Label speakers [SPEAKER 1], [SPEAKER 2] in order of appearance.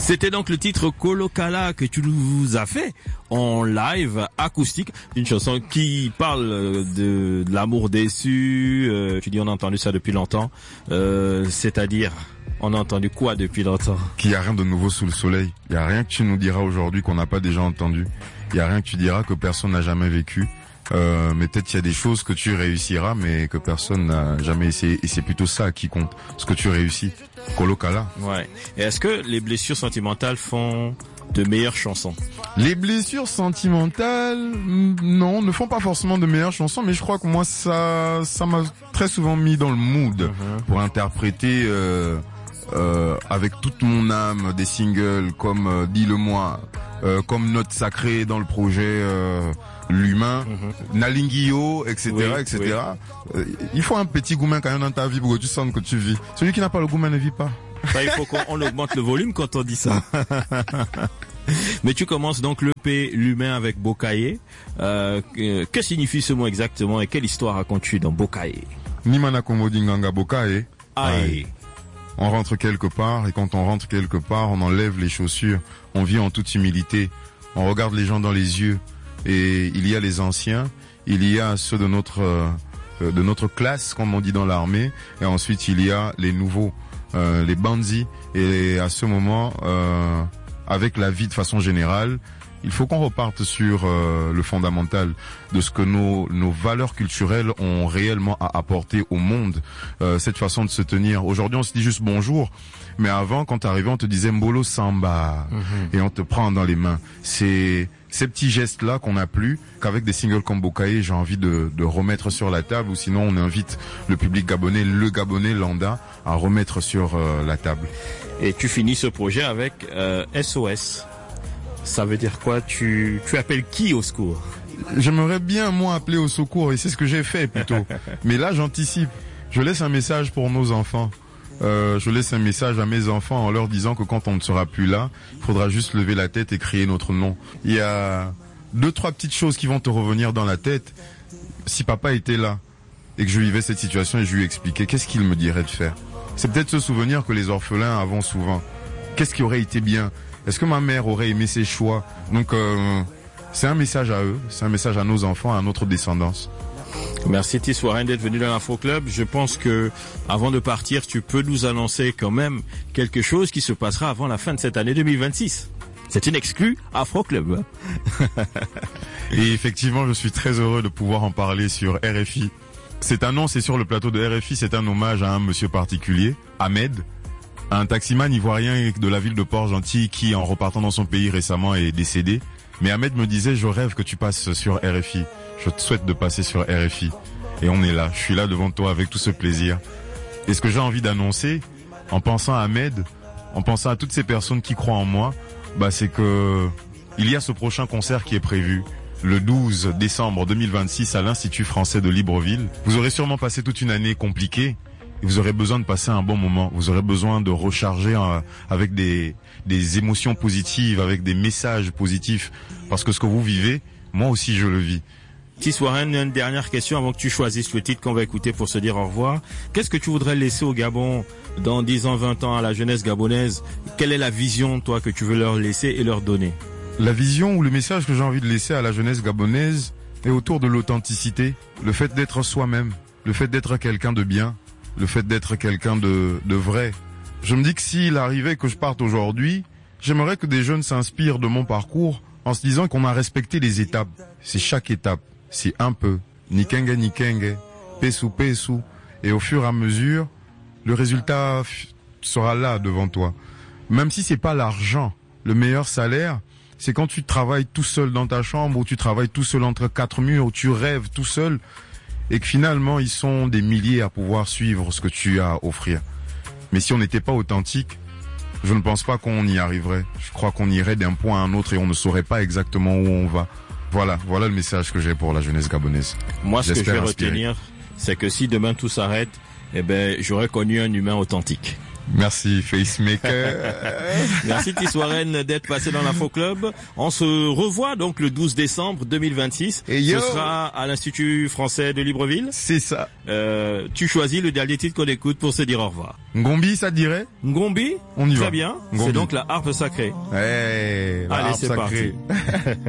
[SPEAKER 1] C'était donc le titre Kolokala que tu nous as fait en live acoustique, une chanson qui parle de l'amour déçu. Tu dis on a entendu ça depuis longtemps, c'est-à-dire on a entendu quoi depuis longtemps?
[SPEAKER 2] Qu'il n'y a rien de nouveau sous le soleil. Il n'y a rien que tu nous diras aujourd'hui qu'on n'a pas déjà entendu. Il n'y a rien que tu diras que personne n'a jamais vécu. Mais peut-être qu'il y a des choses que tu réussiras mais que personne n'a jamais essayé, et c'est plutôt ça qui compte, ce que tu réussis. Kolokala.
[SPEAKER 1] Ouais. Et est-ce que les blessures sentimentales font de meilleures chansons?
[SPEAKER 2] Les blessures sentimentales, non, ne font pas forcément de meilleures chansons, mais je crois que moi ça m'a très souvent mis dans le mood pour interpréter avec toute mon âme des singles comme Dis-le-moi, comme Note Sacrée dans le projet L'Humain, Nalingio, etc., oui, etc. Oui. Il faut un petit gourmand quand même dans ta vie pour que tu sentes que tu vis. Celui qui n'a pas le gourmand ne vit pas.
[SPEAKER 1] Ça, il faut qu'on augmente le volume quand on dit ça. Mais tu commences donc l'EP L'Humain avec Bokaye. Que signifie ce mot exactement et quelle histoire racontes-tu dans Bokaye?
[SPEAKER 2] Nimana Komodinganga Bokaye.
[SPEAKER 1] Aïe.
[SPEAKER 2] On rentre quelque part et quand on rentre quelque part, on enlève les chaussures. On vit en toute humilité. On regarde les gens dans les yeux. Et il y a les anciens, il y a ceux de notre classe, comme on dit dans l'armée, et ensuite il y a les nouveaux, les bandits. Et à ce moment, avec la vie de façon générale, il faut qu'on reparte sur le fondamental de ce que nos valeurs culturelles ont réellement à apporter au monde, cette façon de se tenir. Aujourd'hui, on se dit juste bonjour, mais avant, quand t'arrivais, on te disait Mbolo Samba, et on te prend dans les mains. C'est ces petits gestes-là qu'on n'a plus, qu'avec des singles comme Bokaye, j'ai envie de remettre sur la table, ou sinon on invite le public gabonais, le Gabonais lambda, à remettre sur la table.
[SPEAKER 1] Et tu finis ce projet avec SOS. Ça veut dire quoi? Tu appelles qui au secours?
[SPEAKER 2] J'aimerais bien, moi, appeler au secours, et c'est ce que j'ai fait plutôt. Mais là, j'anticipe. Je laisse un message pour nos enfants. Je laisse un message à mes enfants en leur disant que quand on ne sera plus là, il faudra juste lever la tête et crier notre nom. Il y a 2-3 petites choses qui vont te revenir dans la tête. Si papa était là et que je vivais cette situation et je lui expliquais, qu'est-ce qu'il me dirait de faire? C'est peut-être ce souvenir que les orphelins avons souvent. Qu'est-ce qui aurait été bien? Est-ce que ma mère aurait aimé ses choix? Donc c'est un message à eux, c'est un message à nos enfants, à notre descendance.
[SPEAKER 1] Merci Tissoirène d'être venu dans l'Afro Club. Je pense que avant de partir, tu peux nous annoncer quand même quelque chose qui se passera avant la fin de cette année 2026. C'est une exclue Afro Club.
[SPEAKER 2] Et effectivement, je suis très heureux de pouvoir en parler sur RFI. Cette annonce est sur le plateau de RFI, c'est un hommage à un monsieur particulier, Ahmed, un taximan ivoirien de la ville de Port-Gentil qui, en repartant dans son pays récemment, est décédé. Mais Ahmed me disait, je rêve que tu passes sur RFI. Je te souhaite de passer sur RFI. Et on est là. Je suis là devant toi avec tout ce plaisir. Et ce que j'ai envie d'annoncer, en pensant à Ahmed, en pensant à toutes ces personnes qui croient en moi, c'est que il y a ce prochain concert qui est prévu le 12 décembre 2026 à l'Institut français de Libreville. Vous aurez sûrement passé toute une année compliquée. Et vous aurez besoin de passer un bon moment. Vous aurez besoin de recharger avec des émotions positives, avec des messages positifs. Parce que ce que vous vivez, moi aussi je le vis.
[SPEAKER 1] Tissoirène, une dernière question avant que tu choisisses le titre qu'on va écouter pour se dire au revoir. Qu'est-ce que tu voudrais laisser au Gabon dans 10 ans, 20 ans, à la jeunesse gabonaise? Quelle est la vision, toi, que tu veux leur laisser et leur donner?
[SPEAKER 2] La vision ou le message que j'ai envie de laisser à la jeunesse gabonaise est autour de l'authenticité. Le fait d'être soi-même. Le fait d'être quelqu'un de bien. Le fait d'être quelqu'un de vrai. Je me dis que s'il arrivait que je parte aujourd'hui, j'aimerais que des jeunes s'inspirent de mon parcours en se disant qu'on a respecté les étapes. C'est chaque étape. C'est un peu. Nikenge, nikenge. Pesu, pesu. Et au fur et à mesure, le résultat sera là devant toi. Même si c'est pas l'argent, le meilleur salaire, c'est quand tu travailles tout seul dans ta chambre ou tu travailles tout seul entre 4 murs ou tu rêves tout seul et que finalement ils sont des milliers à pouvoir suivre ce que tu as à offrir. Mais si on n'était pas authentique, je ne pense pas qu'on y arriverait. Je crois qu'on irait d'un point à un autre et on ne saurait pas exactement où on va. Voilà le message que j'ai pour la jeunesse gabonaise.
[SPEAKER 1] Moi, ce que je vais retenir, c'est que si demain tout s'arrête, j'aurais connu un humain authentique.
[SPEAKER 2] Merci Facemaker.
[SPEAKER 1] Merci Tissoaren d'être passé dans l'Info Club. On se revoit donc le 12 décembre 2026.
[SPEAKER 2] Et yo,
[SPEAKER 1] ce sera à l'Institut français de Libreville.
[SPEAKER 2] c'est ça.
[SPEAKER 1] Tu choisis le dernier titre qu'on écoute pour se dire au revoir.
[SPEAKER 2] Ngombi, ça te dirait?
[SPEAKER 1] Ngombi,
[SPEAKER 2] On y va.
[SPEAKER 1] très bien.
[SPEAKER 2] Ngombi.
[SPEAKER 1] C'est donc la harpe sacrée.
[SPEAKER 2] Ouais, la
[SPEAKER 1] Allez,
[SPEAKER 2] harpe
[SPEAKER 1] c'est
[SPEAKER 2] sacrée.
[SPEAKER 1] parti.